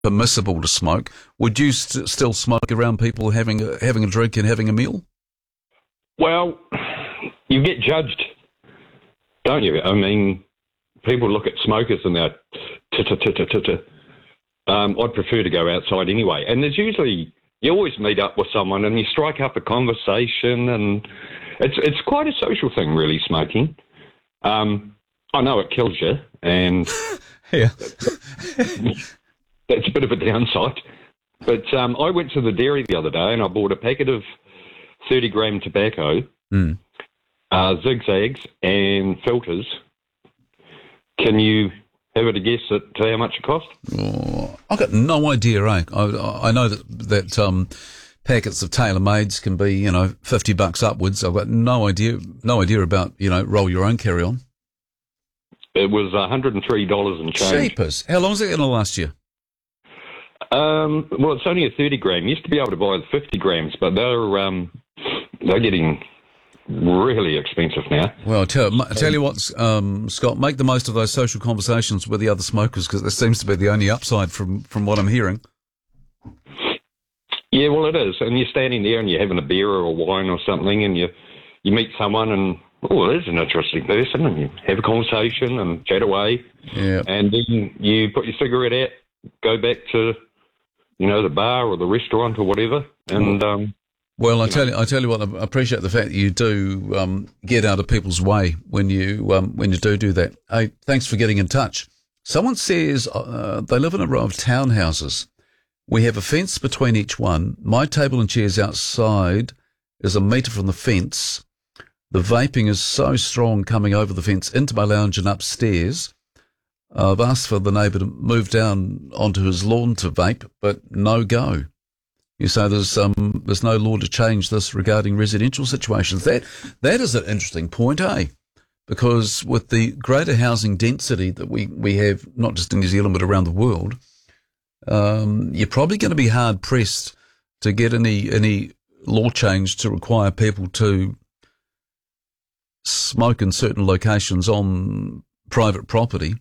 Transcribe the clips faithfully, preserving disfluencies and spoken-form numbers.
permissible to smoke, would you st- still smoke around people having a, having a drink and having a meal? Well, you get judged, don't you? I mean, people look at smokers and they're t-t-t-t-t-t. Um, I'd prefer to go outside anyway. And there's usually, you always meet up with someone and you strike up a conversation, and it's it's quite a social thing, really, smoking. Um, I know it kills you, and yeah, that's a bit of a downside. But um, I went to the dairy the other day and I bought a packet of thirty gram tobacco, mm. uh, zigzags and filters. Can you have a guess at how much it cost? Oh, I've got no idea, eh? I, I know that that um, packets of Tailor-Mades can be, you know, fifty bucks upwards. I've got no idea, no idea about, you know, roll your own carry on. It was one hundred and three dollars and change. Cheapers. How long is it going to last you? Um, well, it's only a thirty gram. You used to be able to buy the fifty grams, but they're um, they're getting really expensive now. Well, I tell, I tell you what, um, Scott, make the most of those social conversations with the other smokers, because this seems to be the only upside from, from what I'm hearing. Yeah, well, it is. And you're standing there and you're having a beer or a wine or something, and you you meet someone and, oh, there's an interesting person, and you have a conversation and chat away. Yeah. And then you put your cigarette out, go back to, you know, the bar or the restaurant or whatever, and... Um, Well, I tell you, I tell you what, I appreciate the fact that you do um, get out of people's way when you um, when you do do that. Hey, thanks for getting in touch. Someone says uh, they live in a row of townhouses. We have a fence between each one. My table and chairs outside is a metre from the fence. The vaping is so strong coming over the fence into my lounge and upstairs. I've asked for the neighbour to move down onto his lawn to vape, but no go. You say there's um there's no law to change this regarding residential situations. That that is an interesting point, eh? Because with the greater housing density that we, we have, not just in New Zealand but around the world, um, you're probably going to be hard pressed to get any any law change to require people to smoke in certain locations on private property.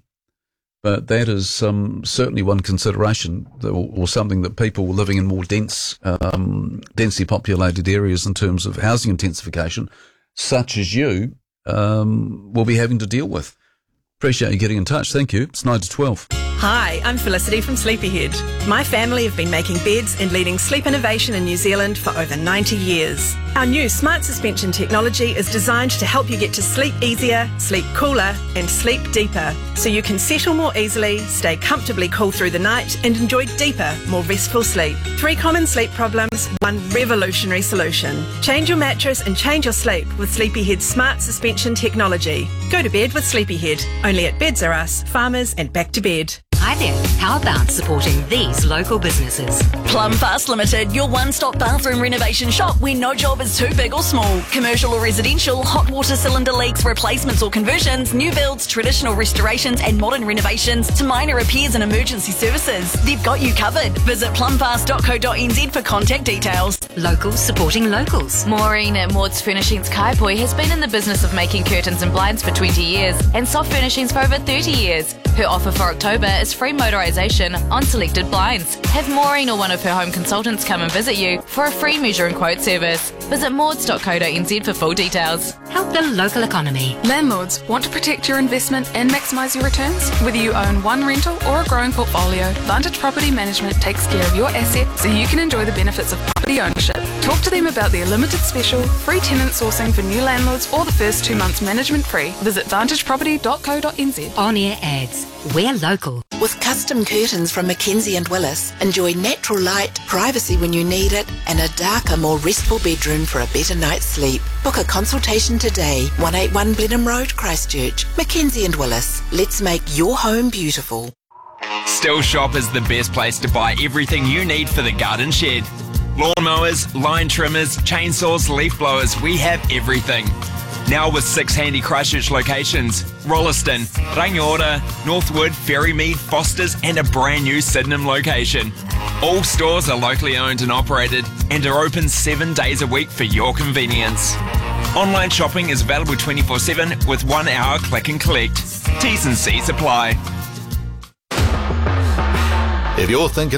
But that is um, certainly one consideration, or, or something that people living in more dense, um, densely populated areas in terms of housing intensification, such as you, um, will be having to deal with. Appreciate you getting in touch. Thank you. It's nine to twelve. Hi, I'm Felicity from Sleepyhead. My family have been making beds and leading sleep innovation in New Zealand for over ninety years. Our new smart suspension technology is designed to help you get to sleep easier, sleep cooler, and sleep deeper, so you can settle more easily, stay comfortably cool through the night, and enjoy deeper, more restful sleep. Three common sleep problems, one revolutionary solution. Change your mattress and change your sleep with Sleepyhead's smart suspension technology. Go to bed with Sleepyhead, only at Beds R Us, Farmers, and Back to Bed. Hi there, how about supporting these local businesses? Plum Fast Limited, your one-stop bathroom renovation shop where no job is too big or small. Commercial or residential, hot water cylinder leaks, replacements or conversions, new builds, traditional restorations and modern renovations to minor repairs and emergency services. They've got you covered. Visit plum fast dot co dot n z for contact details. Locals supporting locals. Maureen at Maud's Furnishings Kaipoi has been in the business of making curtains and blinds for twenty years and soft furnishings for over thirty years. Her offer for October is free motorisation on selected blinds. Have Maureen or one of her home consultants come and visit you for a free measure and quote service. Visit mauds dot co dot n z for full details. Help the local economy. Landlords, want to protect your investment and maximise your returns? Whether you own one rental or a growing portfolio, Vantage Property Management takes care of your assets so you can enjoy the benefits of property ownership. Talk to them about their limited special, free tenant sourcing for new landlords, or the first two months management free. Visit vantage property dot co dot n z. On-air ads. We're local. With custom curtains from Mackenzie and Willis, enjoy natural light, privacy when you need it, and a darker, more restful bedroom for a better night's sleep. Book a consultation today. one eighty-one Blenheim Road, Christchurch. Mackenzie and Willis. Let's make your home beautiful. Still Shop is the best place to buy everything you need for the garden shed. Lawnmowers, line trimmers, chainsaws, leaf blowers, we have everything. Now with six handy Christchurch locations: Rolleston, Rangiora, Northwood, Ferrymead, Fosters and a brand new Sydenham location. All stores are locally owned and operated and are open seven days a week for your convenience. Online shopping is available twenty-four seven with one hour click and collect. T's and C's apply. If you're thinking